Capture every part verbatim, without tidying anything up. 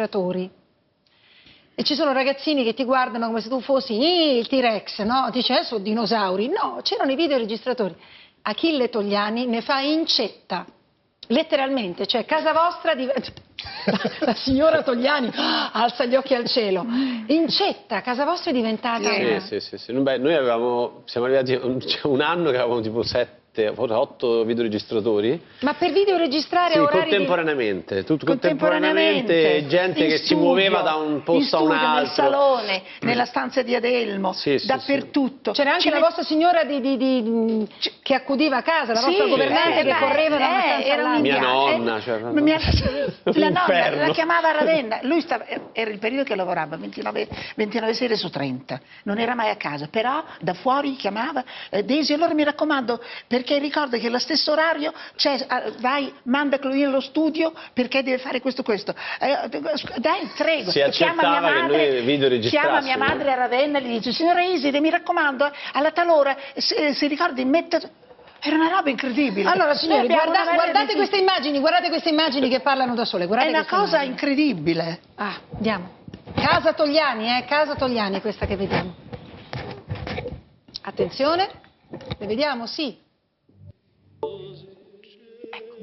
videoregistratori. E ci sono ragazzini che ti guardano come se tu fossi il T-Rex, no? Dice, eh, sono dinosauri. No, c'erano i videoregistratori. Achille Togliani ne fa incetta, letteralmente, cioè casa vostra diventa... La signora Togliani alza gli occhi al cielo. Incetta, casa vostra è diventata... Sì, una... sì, sì, sì. Beh, noi avevamo, siamo arrivati un, cioè, un anno che avevamo tipo sette, otto videoregistratori. Ma per videoregistrare sì, a orari contemporaneamente, di... tutto contemporaneamente, contemporaneamente, gente che studio, si muoveva da un posto a un altro. nel salone, nella stanza di Adelmo, sì, sì, dappertutto. C'era anche Ci la met... vostra signora di, di, di, che accudiva a casa, la sì, vostra governante eh, che beh, correva da una eh, stanza era all'altra. Mia nonna, eh, cioè, mia... la nonna Inferno. la chiamava Ravenna, lui stava, era il periodo che lavorava, ventinove, ventinove sere su trenta, non era mai a casa, però da fuori chiamava, eh, Daisy, allora mi raccomando, perché ricorda che allo stesso orario c'è, eh, vai, manda Chloe allo studio perché deve fare questo questo, eh, dai, prego, si chiama mia accettava che madre, noi videoregistrassimo. chiama mia madre a Ravenna e gli dice, signora Iside, mi raccomando, eh, alla tal ora, se, si ricordi, metta... Era una roba incredibile. Allora signori, Noi abbiamo guarda, una guardate di- queste immagini, guardate queste immagini che parlano da sole. Guardate È una queste cosa immagini. incredibile. Ah, andiamo. Casa Togliani, eh, Casa Togliani questa che vediamo. Attenzione, le vediamo? Sì. Ecco.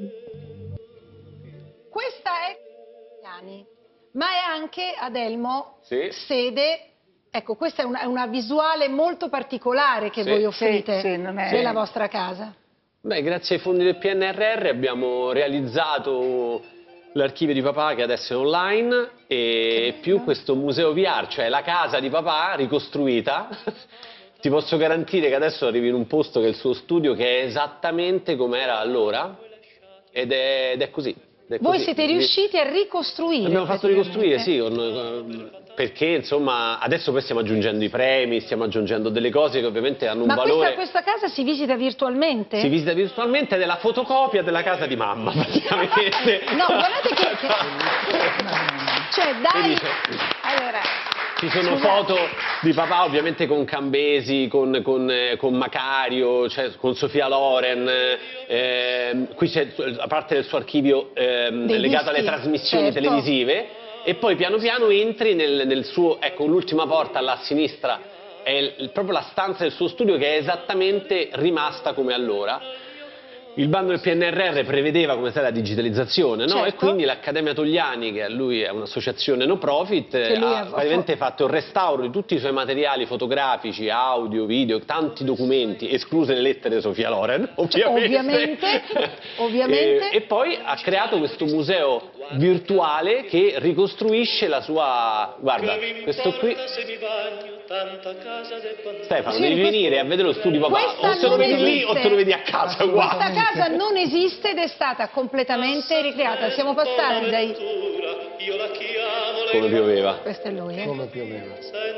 Questa è Togliani, ma è anche Adelmo, Sì. sede... Ecco, questa è una, è una visuale molto particolare che Sì, voi offrite sì, sì, non è- della vostra casa. Beh, grazie ai fondi del P N R R abbiamo realizzato l'archivio di papà che adesso è online e più questo museo V R, cioè la casa di papà ricostruita. Ti posso garantire che adesso arrivi in un posto che è il suo studio, che è esattamente come era allora ed è, ed è così. Ed è Voi così. siete riusciti a ricostruire? Abbiamo fatto praticamente. ricostruire, sì, con- perché insomma adesso poi stiamo aggiungendo i premi, stiamo aggiungendo delle cose che ovviamente hanno un Ma valore. questa, questa casa si visita virtualmente? Si visita virtualmente ed è la fotocopia della casa di mamma, praticamente. No, guardate che... che... Cioè, Che dai... dice? Allora... Ci sono Scusate. foto di papà ovviamente con Cambesi, con, con, eh, con Macario, cioè, con Sofia Loren, ehm, qui c'è la parte del suo archivio ehm, Dei legato alle dischi, trasmissioni certo. televisive e poi piano piano entri nel, nel suo, ecco l'ultima porta là a sinistra è il- il- proprio la stanza del suo studio che è esattamente rimasta come allora. Il bando del P N R R prevedeva come sai la digitalizzazione, no? Certo. E quindi l'Accademia Togliani, che a lui è un'associazione no profit, Che lui ha ha- praticamente fatto il restauro di tutti i suoi materiali fotografici, audio, video, tanti documenti, escluse le lettere di Sofia Loren, ovviamente. Ovviamente, ovviamente. E, e poi ha creato questo museo virtuale che ricostruisce la sua... Guarda, questo qui... Stefano, Sì, devi questo- venire a vedere lo studio papà, Questa o te lo non vedi lì esiste. o te lo vedi a casa, uguale. Questa casa non esiste ed è stata completamente ricreata. Siamo passati dai... Come pioveva. Questo è lui, eh? Come più o meno.